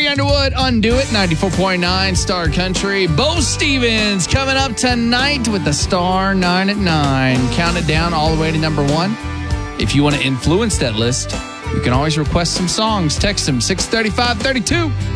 Carrie Underwood, Undo It, 94.9 Star Country. Bo Stevens coming up tonight with the Star 9 at 9. Count it down all the way to number 1. If you want to influence that list, you can always request some songs. Text them 63532.